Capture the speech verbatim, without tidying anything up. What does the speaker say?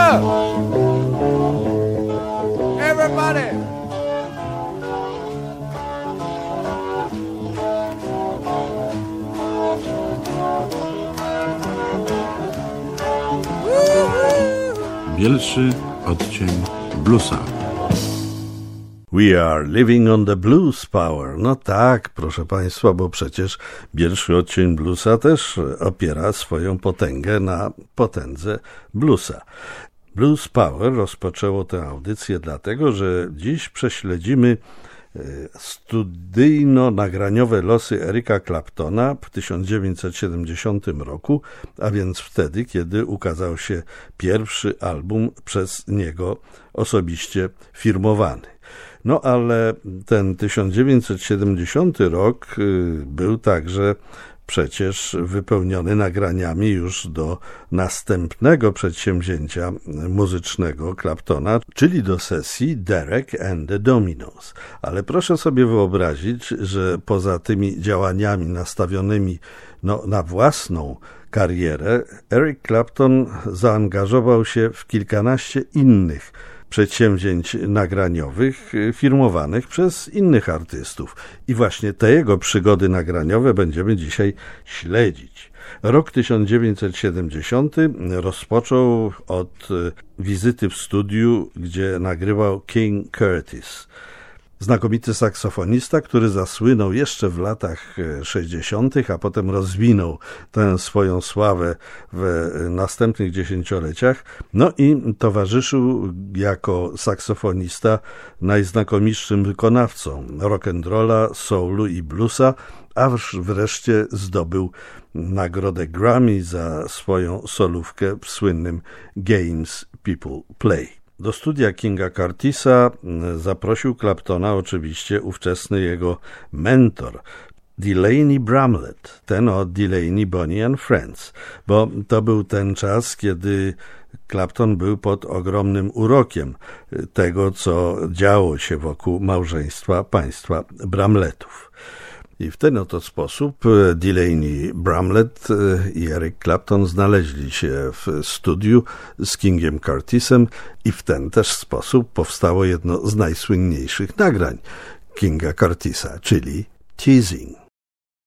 up! Everybody! Bielszy odcień bluesa. We are living on the blues power. No tak, proszę Państwa, bo przecież bielszy odcień bluesa też opiera swoją potęgę na potędze bluesa. Blues Power rozpoczęło tę audycję dlatego, że dziś prześledzimy studyjno-nagraniowe losy Erica Claptona w tysiąc dziewięćset siedemdziesiątym roku, a więc wtedy, kiedy ukazał się pierwszy album przez niego osobiście firmowany. No ale ten tysiąc dziewięćset siedemdziesiąty rok był także przecież wypełniony nagraniami już do następnego przedsięwzięcia muzycznego Claptona, czyli do sesji Derek and the Dominos. Ale proszę sobie wyobrazić, że poza tymi działaniami nastawionymi no, na własną karierę, Eric Clapton zaangażował się w kilkanaście innych przedsięwzięć nagraniowych firmowanych przez innych artystów. I właśnie te jego przygody nagraniowe będziemy dzisiaj śledzić. Rok tysiąc dziewięćset siedemdziesiąty rozpoczął od wizyty w studiu, gdzie nagrywał King Curtis. Znakomity saksofonista, który zasłynął jeszcze w latach sześćdziesiątych, a potem rozwinął tę swoją sławę w następnych dziesięcioleciach. No i towarzyszył jako saksofonista najznakomitszym wykonawcom rock'n'rolla, soulu i bluesa, aż wreszcie zdobył nagrodę Grammy za swoją solówkę w słynnym Games People Play. Do studia Kinga Curtisa zaprosił Claptona oczywiście ówczesny jego mentor, Delaney Bramlett, ten od Delaney, Bonnie and Friends, bo to był ten czas, kiedy Clapton był pod ogromnym urokiem tego, co działo się wokół małżeństwa państwa Bramlettów. I w ten oto sposób Delaney Bramlett i Eric Clapton znaleźli się w studiu z Kingiem Curtisem i w ten też sposób powstało jedno z najsłynniejszych nagrań Kinga Curtisa, czyli Teasing.